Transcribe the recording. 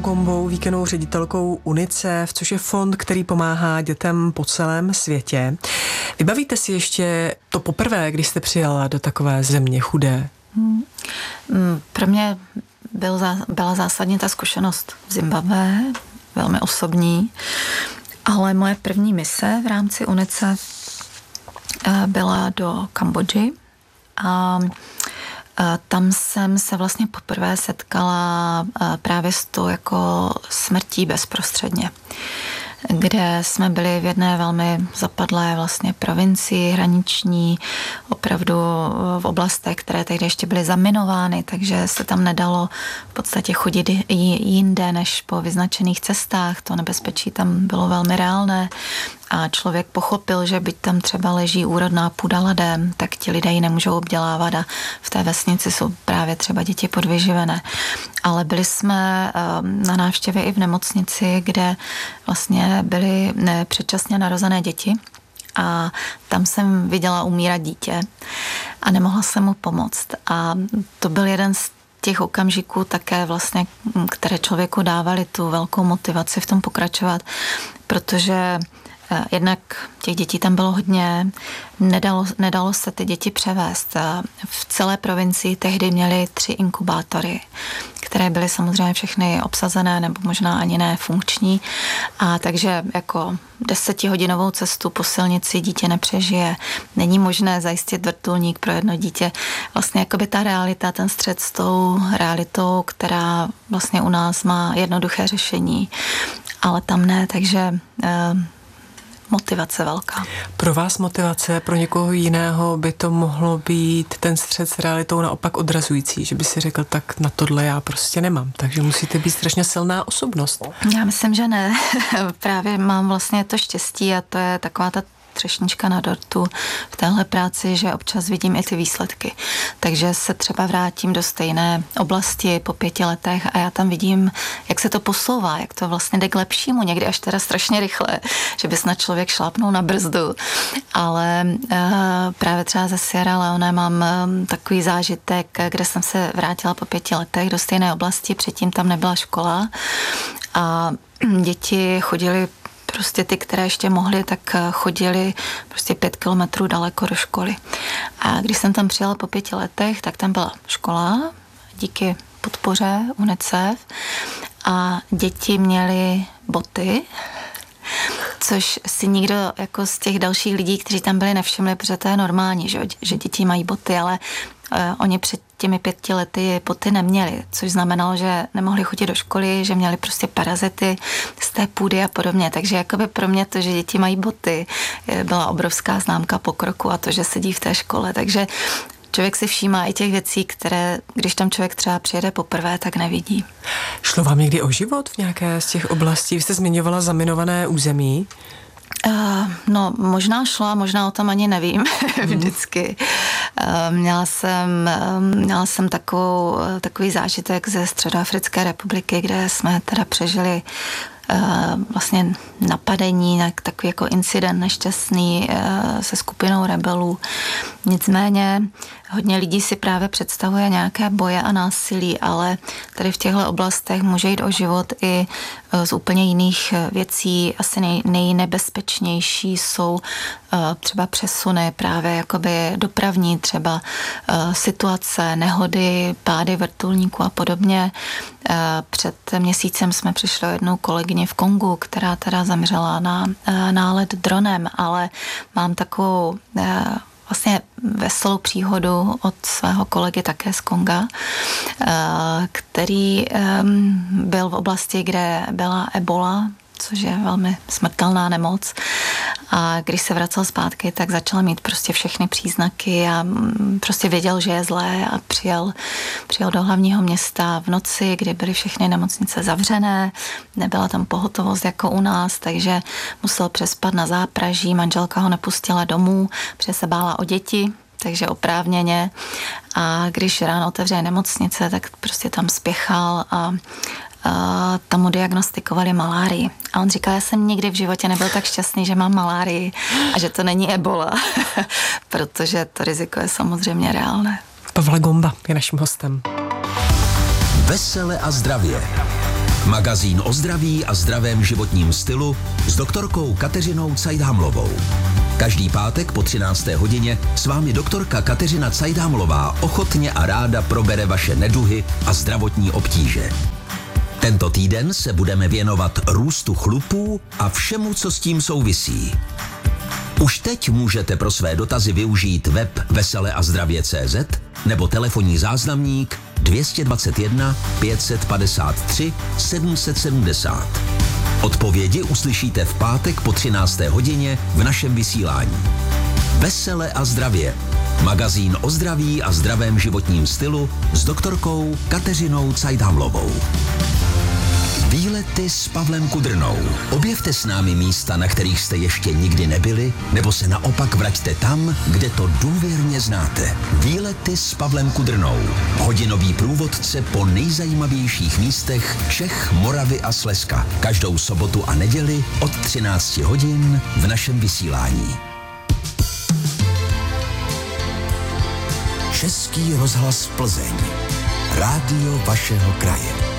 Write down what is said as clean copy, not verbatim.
Gombou, výkonnou ředitelkou UNICEF, což je fond, který pomáhá dětem po celém světě. Vybavíte si ještě to poprvé, když jste přijela do takové země chudé? Pro mě byla zásadně ta zkušenost v Zimbabwe, velmi osobní, ale moje první mise v rámci UNICEF byla do Kambodži a tam jsem se vlastně poprvé setkala právě s tou jako smrtí bezprostředně, kde jsme byli v jedné velmi zapadlé vlastně provincii hraniční, opravdu v oblastech, které tehdy ještě byly zaminovány, takže se tam nedalo v podstatě chodit jinde než po vyznačených cestách. To nebezpečí tam bylo velmi reálné a člověk pochopil, že byť tam třeba leží úrodná půda ledem, tak ti lidé ji nemůžou obdělávat a v té vesnici jsou právě třeba děti podvyživené. Ale byli jsme na návštěvě i v nemocnici, kde vlastně byly předčasně narozené děti a tam jsem viděla umírat dítě a nemohla jsem mu pomoct. A to byl jeden z těch okamžiků také vlastně, které člověku dávaly tu velkou motivaci v tom pokračovat, protože jednak těch dětí tam bylo hodně, nedalo se ty děti převést. V celé provincii tehdy měli 3 inkubátory, které byly samozřejmě všechny obsazené nebo možná ani ne funkční. A takže jako 10hodinovou cestu po silnici dítě nepřežije. Není možné zajistit vrtulník pro jedno dítě. Vlastně jakoby ta realita, ten střet s tou realitou, která vlastně u nás má jednoduché řešení, ale tam ne, takže motivace velká. Pro vás motivace, pro někoho jiného by to mohlo být ten střet s realitou naopak odrazující, že by si řekl, tak na tohle já prostě nemám, takže musíte být strašně silná osobnost. Já myslím, že ne. Právě mám vlastně to štěstí a to je taková ta třešnička na dortu v téhle práci, že občas vidím i ty výsledky. Takže se třeba vrátím do stejné oblasti po 5 letech a já tam vidím, jak se to posouvá, jak to vlastně jde k lepšímu, někdy až teda strašně rychle, že by snad člověk šlápnul na brzdu. Ale právě třeba ze Sierra Leone mám takový zážitek, kde jsem se vrátila po 5 letech do stejné oblasti, předtím tam nebyla škola a děti chodily prostě ty, které ještě mohly, tak chodili prostě 5 kilometrů daleko do školy. A když jsem tam přijela po 5 letech, tak tam byla škola, díky podpoře UNICEF a děti měly boty, což si nikdo jako z těch dalších lidí, kteří tam byli, nevšimli, protože to je normální, že děti mají boty, ale oni před těmi 5 lety boty neměli, což znamenalo, že nemohli chodit do školy, že měli prostě parazity z té půdy a podobně. Takže jakoby pro mě to, že děti mají boty, byla obrovská známka pokroku a to, že sedí v té škole. Takže člověk si všímá i těch věcí, které, když tam člověk třeba přijede poprvé, tak nevidí. Šlo vám někdy o život v nějaké z těch oblastí? Vy jste zmiňovala zaminované území. No, možná šlo a možná o tom ani nevím vždycky. Měla jsem takový zážitek ze Středoafrické republiky, kde jsme teda přežili vlastně napadení, takový jako incident nešťastný se skupinou rebelů. Nicméně hodně lidí si právě představuje nějaké boje a násilí, ale tady v těchto oblastech může jít o život i z úplně jiných věcí. Asi nejnebezpečnější jsou třeba přesuny, právě jakoby dopravní třeba situace, nehody, pády vrtulníků a podobně. Před měsícem jsme přišli o jednu kolegyni v Kongu, která teda zemřela na nálet dronem, ale mám takovou vlastně veselou příhodu od svého kolegy také z Konga, který byl v oblasti, kde byla ebola, což je velmi smrtelná nemoc. A když se vracel zpátky, tak začal mít prostě všechny příznaky a prostě věděl, že je zlé a přijel do hlavního města v noci, kdy byly všechny nemocnice zavřené, nebyla tam pohotovost jako u nás, takže musel přespat na zápraží, manželka ho nepustila domů, protože se bála o děti, takže oprávněně. A když ráno otevře nemocnice, tak prostě tam spěchal a tam mu diagnostikovali malárii. A on říkal, já jsem nikdy v životě nebyl tak šťastný, že mám malárii a že to není ebola, protože to riziko je samozřejmě reálné. Pavla Gomba je naším hostem. Vesele a zdravě. Magazín o zdraví a zdravém životním stylu s doktorkou Kateřinou Cajdámlovou. Každý pátek po 13. hodině s vámi doktorka Kateřina Cajdámlová ochotně a ráda probere vaše neduhy a zdravotní obtíže. Tento týden se budeme věnovat růstu chlupů a všemu, co s tím souvisí. Už teď můžete pro své dotazy využít web veseleazdravě.cz nebo telefonní záznamník 221 553 770. Odpovědi uslyšíte v pátek po 13. hodině v našem vysílání. Vesele a zdravě. Magazín o zdraví a zdravém životním stylu s doktorkou Kateřinou Cajdámlovou. Výlety s Pavlem Kudrnou. Objevte s námi místa, na kterých jste ještě nikdy nebyli, nebo se naopak vraťte tam, kde to důvěrně znáte. Výlety s Pavlem Kudrnou. Hodinový průvodce po nejzajímavějších místech Čech, Moravy a Slezska. Každou sobotu a neděli od 13 hodin v našem vysílání. Český rozhlas Plzeň. Rádio vašeho kraje.